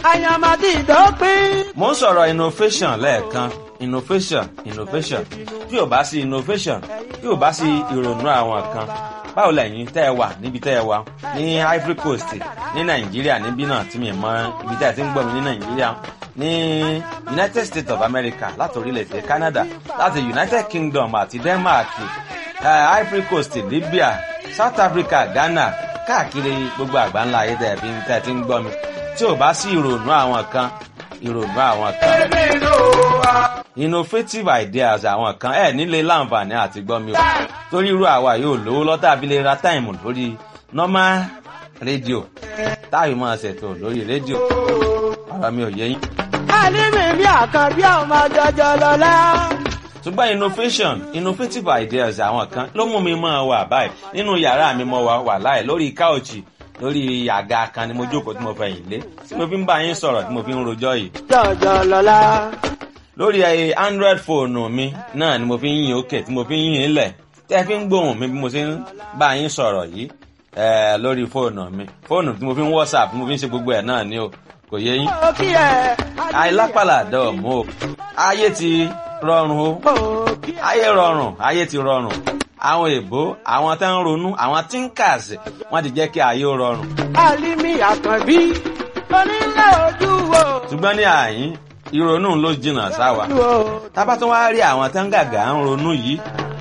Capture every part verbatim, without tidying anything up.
àyàmàdì ìdópin. mo ń sọ̀rọ̀ innovation lẹ́ẹ̀kan innovation innovation tí ò bá sí innovation tí ò bá sí ìrònú àwọn kan báwo lẹ́yìn tẹ́ ẹ wà níbi tẹ́ ẹ wà ní Ivory Coast ní Nàìjíríà níbí náà tí mi mọ ibi tẹ́ ẹ ti ń gbọ́ mi ní Nàìjíríà ní United States of America láti orílẹ̀-èdè Canada láti United Kingdom àti Denmark uh, Ivory Coast Libya South Africa Ghana káàkiri gbogbo àgbáńlá ayé tẹ́ ẹ fi tẹ́ ẹ ti ń gbọ́ mi tí ò bá sí ìrònú àwọn kan ìrònú àwọn kan innovative ideas àwọn kan ẹ nílé láǹfààní àti gbọ́ mi o torí irú àwa yóò lówó lọ́tà abilé ra táìmù lórí normal rédíò táyì máa ṣètò lórí rédíò ọ̀rọ̀ mi ò yé yín. àníbi bí àkànbí ọmọ jọjọ lọlá. ṣùgbọ́n innovation innovative ideas àwọn kan ló mú mi máa wà báyìí nínú yàrá mi mo wà wà láì lórí káòchì lórí àga kan ni mo jókòó tí mo fẹ̀yìn lé tí mo fi ń bá yín sọ̀rọ̀ tí mo fi ń rojọ́ yìí. jọjọ lọlá. lórí android fóònù mi náà ni mo fi ń yìn òkè tí mo fi ń yìn ilẹ̀ tí ẹ fi ń gbóhùn mi bí mo ṣe ń bá yín sọ̀rọ̀ yìí lórí fóònù mi fóònù tí mo fi ń whatsapp tí mo fi ń ṣe gbogbo ẹ̀ náà ni o kò yé yín. àìlápàlà dọ̀ mọ́ o ayé ti rọrùn o ayé rọrùn ayé ti rọrùn àwọn èbó àwọn tó ń ronú àwọn thinkers wọ́n ti jẹ́ kí ayé ó rọrùn. àlìmí àkànbí onílé ojú wo. ṣùgbọ́n ní àyín ìrònú ló jìnnà sáwa tábà tó wá rí àwọn tó ń gàgà ń ronú yìí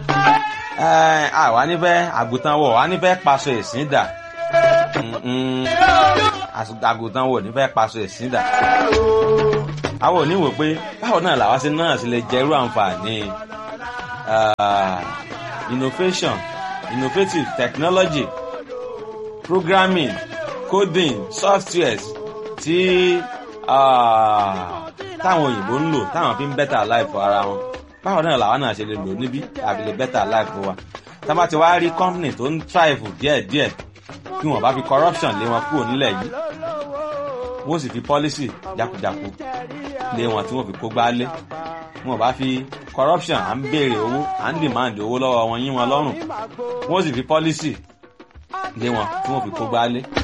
àwa nífẹ̀ẹ́ àgùntàn wọ̀ wá nífẹ̀ẹ́ paṣọ ẹ̀sìn dà àgùntàn wọ̀ nífẹ̀ẹ́ paṣọ ẹ̀sìn dà àwọn ò ní wò pé báwo náà làwa sí náà sì lè jẹ́rú àǹfààní innovation innovative technology programming coding softwares tí táwọn òyìnbó ń lò táwọn fi ń better life ara wọn báwo náà làwọn náà ṣe lè lò níbí àbí lè better life wa tá bá ti wá rí company tó ń thrive díẹ̀díẹ̀ kí wọ́n bá fi corruption lé wọn kúrò nílẹ̀ yìí wọ́n sì fi policy jákujáku lé wọn tí wọ́n fi kó gbálé wọ́n bá fi corruption à ń béèrè owó à ń demand owó lọ́wọ́ wọn yín wọn lọ́rùn wọ́n sì fi policy lé wọn tí wọ́n fi kó gbálé.